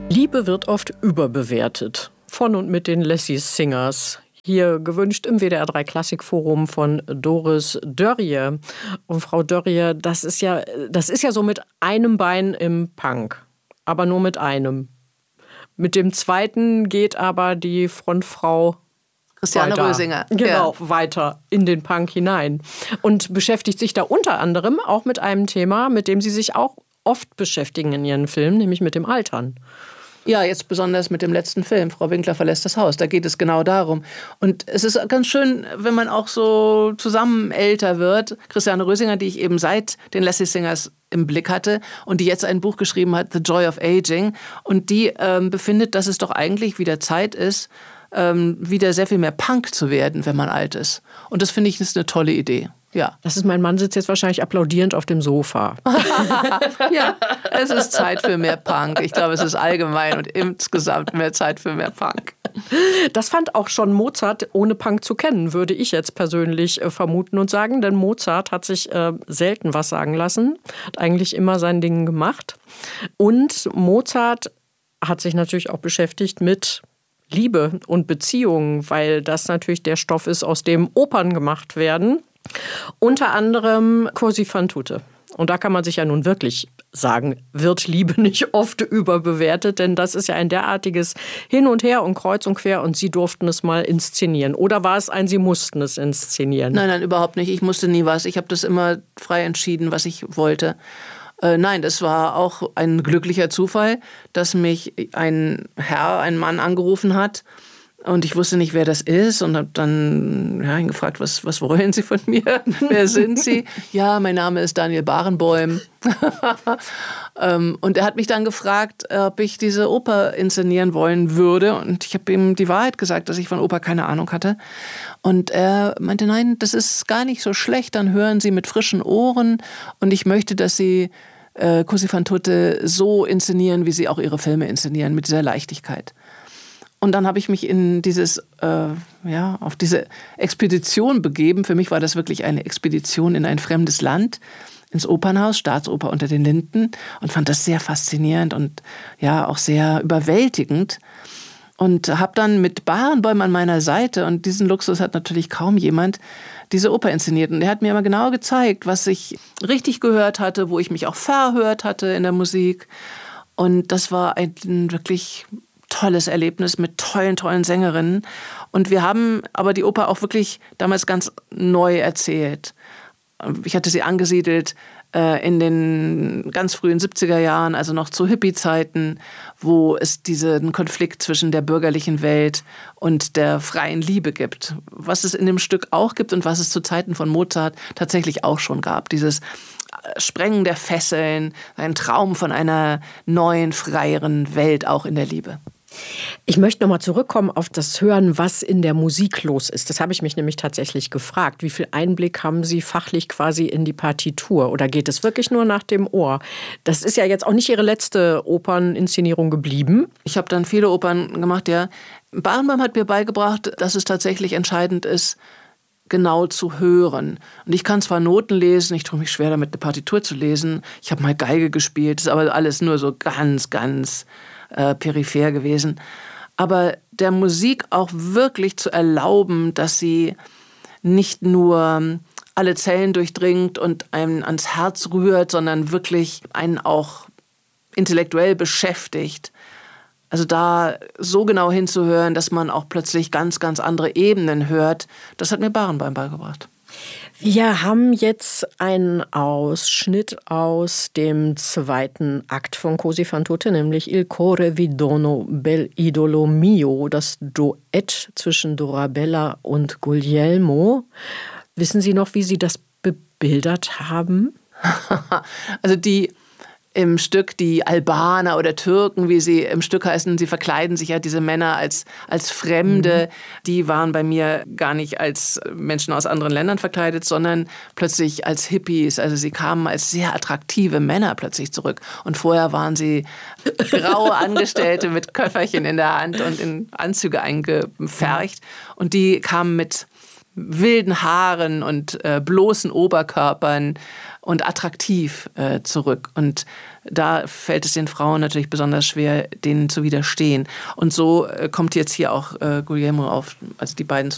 Liebe wird oft überbewertet. Von und mit den Lassie Singers. Hier gewünscht im WDR 3 Klassikforum von Doris Dörrie. Und Frau Dörrie, das ist ja so mit einem Bein im Punk. Aber nur mit einem. Mit dem zweiten geht aber die Frontfrau Christiane weiter. Rösinger. Genau, weiter in den Punk hinein. Und beschäftigt sich da unter anderem auch mit einem Thema, mit dem Sie sich auch oft beschäftigen in Ihren Filmen, nämlich mit dem Altern. Ja, jetzt besonders mit dem letzten Film, Frau Winkler verlässt das Haus. Da geht es genau darum. Und es ist ganz schön, wenn man auch so zusammen älter wird. Christiane Rösinger, die ich eben seit den Lassie Singers im Blick hatte und die jetzt ein Buch geschrieben hat, The Joy of Aging. Und die befindet, dass es doch eigentlich wieder Zeit ist, wieder sehr viel mehr Punk zu werden, wenn man alt ist. Und das finde ich ist eine tolle Idee. Ja. Das ist, mein Mann sitzt jetzt wahrscheinlich applaudierend auf dem Sofa. Ja, es ist Zeit für mehr Punk. Ich glaube, es ist allgemein und insgesamt mehr Zeit für mehr Punk. Das fand auch schon Mozart, ohne Punk zu kennen, würde ich jetzt persönlich vermuten und sagen. Denn Mozart hat sich selten was sagen lassen, hat eigentlich immer sein Ding gemacht. Und Mozart hat sich natürlich auch beschäftigt mit Liebe und Beziehungen, weil das natürlich der Stoff ist, aus dem Opern gemacht werden. Unter anderem Cosi fan tutte. Und da kann man sich ja nun wirklich sagen, wird Liebe nicht oft überbewertet, denn das ist ja ein derartiges Hin und Her und Kreuz und Quer und Sie durften es mal inszenieren. Oder war es Sie mussten es inszenieren? Nein, überhaupt nicht. Ich musste nie was. Ich habe das immer frei entschieden, was ich wollte. Nein, das war auch ein glücklicher Zufall, dass mich ein Mann angerufen hat. Und ich wusste nicht, wer das ist und habe dann ihn gefragt, was wollen Sie von mir? Wer sind Sie? Ja, mein Name ist Daniel Barenboim. Und er hat mich dann gefragt, ob ich diese Oper inszenieren wollen würde. Und ich habe ihm die Wahrheit gesagt, dass ich von Oper keine Ahnung hatte. Und er meinte, nein, das ist gar nicht so schlecht. Dann hören Sie mit frischen Ohren. Und ich möchte, dass Sie Cosi fan tutte so inszenieren, wie Sie auch Ihre Filme inszenieren, mit dieser Leichtigkeit. Und dann habe ich mich in auf diese Expedition begeben. Für mich war das wirklich eine Expedition in ein fremdes Land, ins Opernhaus, Staatsoper unter den Linden, und fand das sehr faszinierend und ja auch sehr überwältigend. Und habe dann mit Barenboim an meiner Seite, und diesen Luxus hat natürlich kaum jemand, diese Oper inszeniert. Und er hat mir immer genau gezeigt, was ich richtig gehört hatte, wo ich mich auch verhört hatte in der Musik. Und das war ein wirklich tolles Erlebnis mit tollen Sängerinnen. Und wir haben aber die Oper auch wirklich damals ganz neu erzählt. Ich hatte sie angesiedelt in den ganz frühen 70er Jahren, also noch zu Hippie-Zeiten, wo es diesen Konflikt zwischen der bürgerlichen Welt und der freien Liebe gibt. Was es in dem Stück auch gibt und was es zu Zeiten von Mozart tatsächlich auch schon gab. Dieses Sprengen der Fesseln, ein Traum von einer neuen, freieren Welt, auch in der Liebe. Ich möchte noch mal zurückkommen auf das Hören, was in der Musik los ist. Das habe ich mich nämlich tatsächlich gefragt. Wie viel Einblick haben Sie fachlich quasi in die Partitur? Oder geht es wirklich nur nach dem Ohr? Das ist ja jetzt auch nicht Ihre letzte Operninszenierung geblieben. Ich habe dann viele Opern gemacht, ja. Barenboim hat mir beigebracht, dass es tatsächlich entscheidend ist, genau zu hören. Und ich kann zwar Noten lesen, ich tue mich schwer damit, eine Partitur zu lesen. Ich habe mal Geige gespielt, das ist aber alles nur so ganz peripher gewesen. Aber der Musik auch wirklich zu erlauben, dass sie nicht nur alle Zellen durchdringt und einen ans Herz rührt, sondern wirklich einen auch intellektuell beschäftigt. Also da so genau hinzuhören, dass man auch plötzlich ganz andere Ebenen hört, das hat mir Barenboim beigebracht. Wir haben jetzt einen Ausschnitt aus dem zweiten Akt von Cosi fan tutte, nämlich Il core vi dono bel idolo mio, das Duett zwischen Dorabella und Guglielmo. Wissen Sie noch, wie Sie das bebildert haben? Also im Stück die Albaner oder Türken, wie sie im Stück heißen, sie verkleiden sich ja diese Männer als Fremde. Die waren bei mir gar nicht als Menschen aus anderen Ländern verkleidet, sondern plötzlich als Hippies. Also sie kamen als sehr attraktive Männer plötzlich zurück. Und vorher waren sie graue Angestellte mit Köfferchen in der Hand und in Anzüge eingefärcht. Und die kamen mit wilden Haaren und bloßen Oberkörpern und attraktiv zurück. Und da fällt es den Frauen natürlich besonders schwer, denen zu widerstehen. Und so kommt jetzt hier auch Guillermo auf, also die beiden